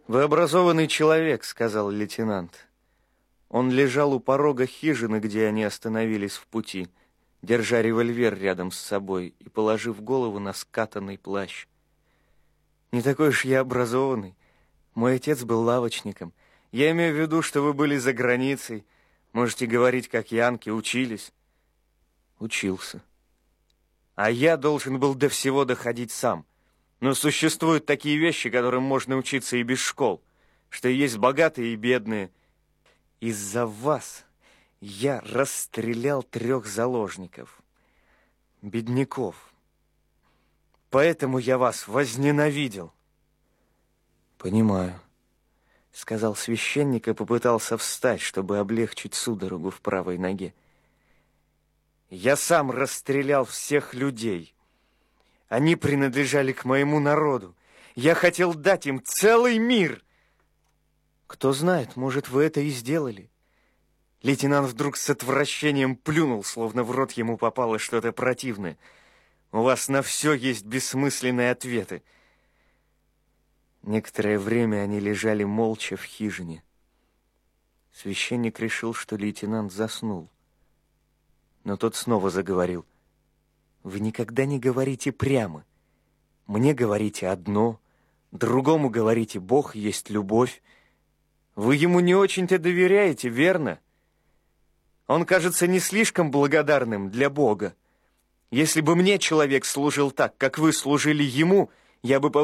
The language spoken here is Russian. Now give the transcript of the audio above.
«Вы образованный человек», — сказал лейтенант. Он лежал у порога хижины, где они остановились в пути, держа револьвер рядом с собой и положив голову на скатанный плащ. «Не такой уж я образованный. Мой отец был лавочником. Я имею в виду, что вы были за границей. Можете говорить, как янки, учились». «Учился. А я должен был до всего доходить сам. Но существуют такие вещи, которым можно учиться и без школ, что есть богатые и бедные. Из-за вас я расстрелял 3 заложников, бедняков. Поэтому я вас возненавидел». «Понимаю», — сказал священник и попытался встать, чтобы облегчить судорогу в правой ноге. «Я сам расстрелял всех людей. Они принадлежали к моему народу. Я хотел дать им целый мир. Кто знает, может, вы это и сделали». Лейтенант вдруг с отвращением плюнул, словно в рот ему попало что-то противное. «У вас на все есть бессмысленные ответы». Некоторое время они лежали молча в хижине. Священник решил, что лейтенант заснул. Но тот снова заговорил. «Вы никогда не говорите прямо. Мне говорите одно, другому говорите «Бог есть любовь». Вы ему не очень-то доверяете, верно? Он кажется не слишком благодарным для Бога. Если бы мне человек служил так, как вы служили ему, я бы